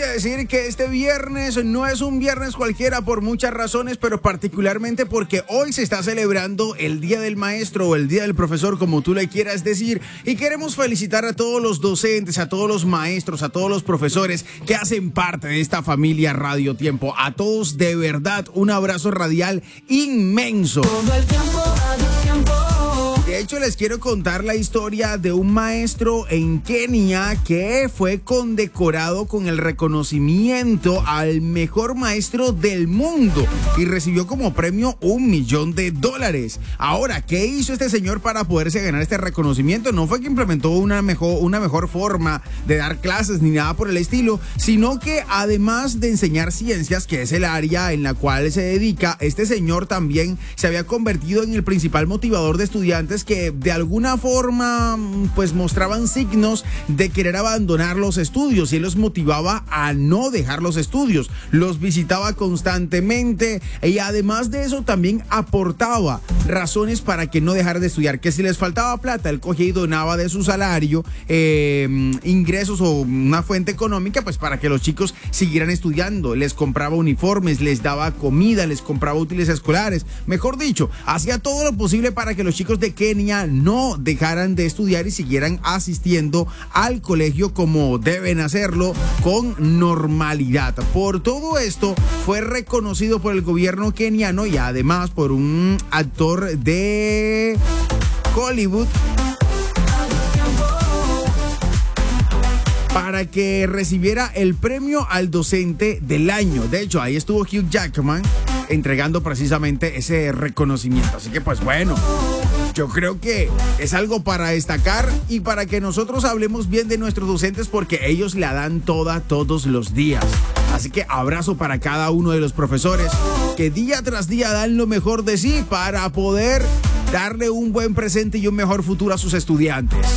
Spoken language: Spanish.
decir que este viernes no es un viernes cualquiera por muchas razones, pero particularmente porque hoy se está celebrando el Día del Maestro o el Día del Profesor, como tú le quieras decir, y queremos felicitar a todos los docentes, a todos los maestros, a todos los profesores que hacen parte de esta familia Radio Tiempo. A todos de verdad un abrazo radial inmenso. Todo el tiempo, Radio Tiempo. De hecho, les quiero contar la historia de un maestro en Kenia que fue condecorado con el reconocimiento al mejor maestro del mundo y recibió como premio $1,000,000. Ahora, ¿qué hizo este señor para poderse ganar este reconocimiento? No fue que implementó una mejor forma de dar clases ni nada por el estilo, sino que además de enseñar ciencias, que es el área en la cual se dedica, este señor también se había convertido en el principal motivador de estudiantes que de alguna forma pues mostraban signos de querer abandonar los estudios, y él los motivaba a no dejar los estudios, los visitaba constantemente y además de eso también aportaba razones para que no dejaran de estudiar, que si les faltaba plata él cogía y donaba de su salario ingresos o una fuente económica pues para que los chicos siguieran estudiando, les compraba uniformes, les daba comida, les compraba útiles escolares, mejor dicho, hacía todo lo posible para que los chicos de Kenia no dejaran de estudiar y siguieran asistiendo al colegio como deben hacerlo, con normalidad. Por todo esto fue reconocido por el gobierno keniano y además por un actor de Hollywood para que recibiera el premio al docente del año. De hecho, ahí estuvo Hugh Jackman entregando precisamente ese reconocimiento. Así que pues bueno, yo creo que es algo para destacar y para que nosotros hablemos bien de nuestros docentes, porque ellos la dan toda todos los días. Así que abrazo para cada uno de los profesores que día tras día dan lo mejor de sí para poder darle un buen presente y un mejor futuro a sus estudiantes.